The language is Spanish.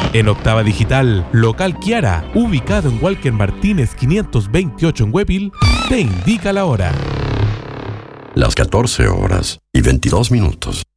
En Octava Digital, local Kiara, ubicado en Walker Martínez 528 en Huepil, te indica la hora. Las 14 horas y 22 minutos.